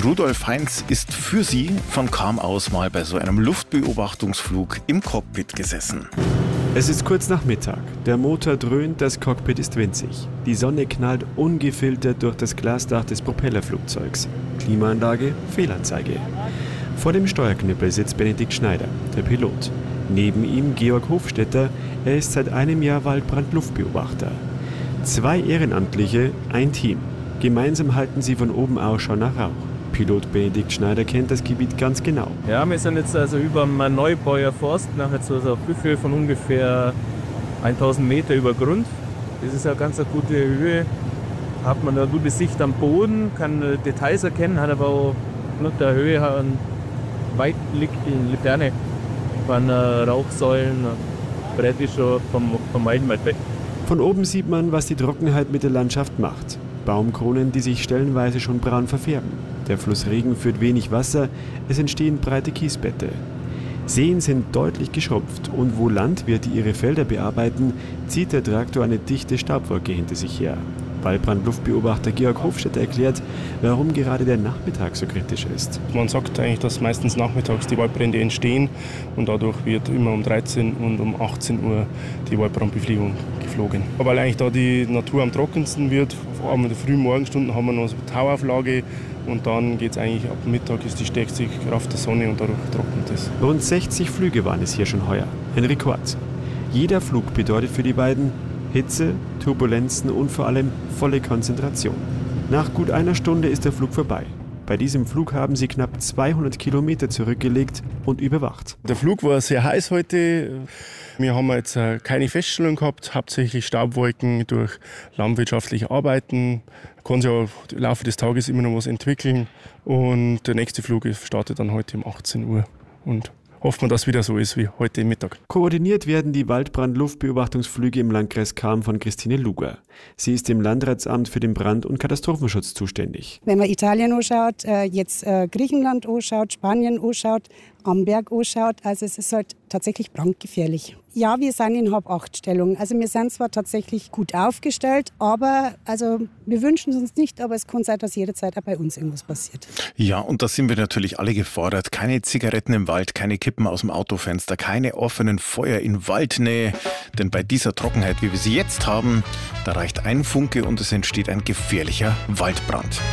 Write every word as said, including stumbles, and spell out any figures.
Und Rudolf Heinz ist für Sie von Cham aus mal bei so einem Luftbeobachtungsflug im Cockpit gesessen. Es ist kurz nach Mittag. Der Motor dröhnt, das Cockpit ist winzig. Die Sonne knallt ungefiltert durch das Glasdach des Propellerflugzeugs. Klimaanlage, Fehlanzeige. Vor dem Steuerknüppel sitzt Benedikt Schneider, der Pilot. Neben ihm Georg Hofstetter, er ist seit einem Jahr Waldbrandluftbeobachter. Zwei Ehrenamtliche, ein Team. Gemeinsam halten sie von oben Ausschau nach Rauch. Pilot Benedikt Schneider kennt das Gebiet ganz genau. Ja, wir sind jetzt also über dem Neubauer Forst, nach jetzt also auf Höhe von ungefähr tausend Meter über Grund. Das ist eine ganz eine gute Höhe. Hat man eine gute Sicht am Boden, kann Details erkennen, hat aber auch nach der Höhe eine weitblickende Laterne von Rauchsäulen, breit ist schon vom, vom Meilenweit weg. Von oben sieht man, was die Trockenheit mit der Landschaft macht. Baumkronen, die sich stellenweise schon braun verfärben. Der Fluss Regen führt wenig Wasser, es entstehen breite Kiesbette. Seen sind deutlich geschrumpft und wo Landwirte ihre Felder bearbeiten, zieht der Traktor eine dichte Staubwolke hinter sich her. Waldbrandluftbeobachter Georg Hofstetter erklärt, warum gerade der Nachmittag so kritisch ist. Man sagt eigentlich, dass meistens nachmittags die Waldbrände entstehen und dadurch wird immer um dreizehn und um achtzehn Uhr die Waldbrandbefliegung geflogen. Aber weil eigentlich da die Natur am trockensten wird, vor allem in den frühen Morgenstunden haben wir noch so eine Tauauflage und dann geht es eigentlich ab Mittag ist die stärkste Kraft der Sonne und dadurch trocknet es. Rund sechzig Flüge waren es hier schon heuer, ein Rekord. Jeder Flug bedeutet für die beiden Hitze, Turbulenzen und vor allem volle Konzentration. Nach gut einer Stunde ist der Flug vorbei. Bei diesem Flug haben sie knapp zweihundert Kilometer zurückgelegt und überwacht. Der Flug war sehr heiß heute. Wir haben jetzt keine Feststellung gehabt, hauptsächlich Staubwolken durch landwirtschaftliche Arbeiten. Kann sich ja im Laufe des Tages immer noch was entwickeln. Und der nächste Flug startet dann heute um achtzehn Uhr. Und hofft man, dass wieder so ist wie heute Mittag. Koordiniert werden die Waldbrandluftbeobachtungsflüge im Landkreis Cham von Christine Luger. Sie ist im Landratsamt für den Brand- und Katastrophenschutz zuständig. Wenn man Italien anschaut, jetzt Griechenland anschaut, Spanien anschaut, Amberg anschaut, also es ist halt tatsächlich brandgefährlich. Ja, wir sind in Hab-acht-Stellung. Also wir sind zwar tatsächlich gut aufgestellt, aber also wir wünschen es uns nicht, aber es kann sein, dass jederzeit auch bei uns irgendwas passiert. Ja, und da sind wir natürlich alle gefordert. Keine Zigaretten im Wald, keine Kippen aus dem Autofenster, keine offenen Feuer in Waldnähe. Denn bei dieser Trockenheit, wie wir sie jetzt haben, da reicht ein Funke und es entsteht ein gefährlicher Waldbrand.